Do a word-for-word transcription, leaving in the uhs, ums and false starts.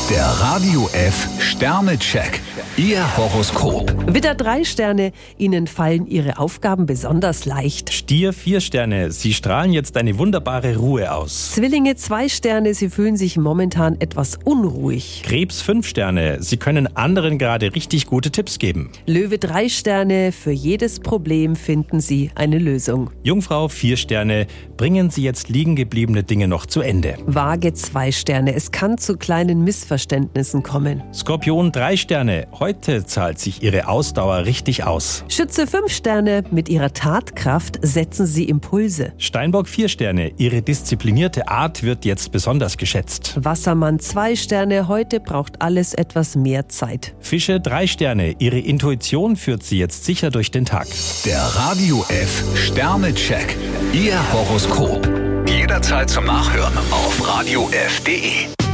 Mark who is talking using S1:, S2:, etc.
S1: Der Radio F Sternecheck. Ihr Horoskop.
S2: Widder drei Sterne, Ihnen fallen Ihre Aufgaben besonders leicht.
S3: Stier vier Sterne, Sie strahlen jetzt eine wunderbare Ruhe aus.
S2: Zwillinge zwei Sterne, Sie fühlen sich momentan etwas unruhig.
S3: Krebs fünf Sterne, Sie können anderen gerade richtig gute Tipps geben.
S2: Löwe drei Sterne, für jedes Problem finden Sie eine Lösung.
S3: Jungfrau vier Sterne, bringen Sie jetzt liegen gebliebene Dinge noch zu Ende.
S2: Waage zwei Sterne, es kann zu kleinen Missverständnissen kommen.
S3: Skorpion drei Sterne, heute zahlt sich Ihre Ausdauer richtig aus.
S2: Schütze fünf Sterne, mit Ihrer Tatkraft setzen Sie Impulse.
S3: Steinbock vier Sterne, Ihre disziplinierte Art wird jetzt besonders geschätzt.
S2: Wassermann zwei Sterne, heute braucht alles etwas mehr Zeit.
S3: Fische drei Sterne, Ihre Intuition führt Sie jetzt sicher durch den Tag.
S1: Der Radio F Sternecheck. Ihr Horoskop. Jederzeit zum Nachhören auf radio f punkt de.